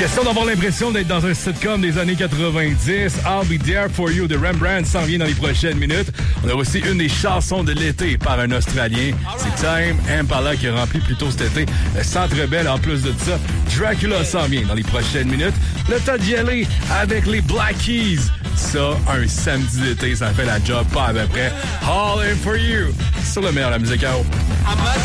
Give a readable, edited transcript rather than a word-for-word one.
Question d'avoir l'impression d'être dans un sitcom des années 90. I'll Be There For You de Rembrandt s'en vient dans les prochaines minutes. On a aussi une des chansons de l'été par un Australien. C'est Time Impala qui a rempli plus tôt cet été le Centre Bell. En plus de ça, Dracula s'en vient dans les prochaines minutes. Le tas d'y aller avec les Black Keys. Ça, un samedi d'été, ça fait la job pas à peu près. All In For You sur le meilleur de la musique à eau.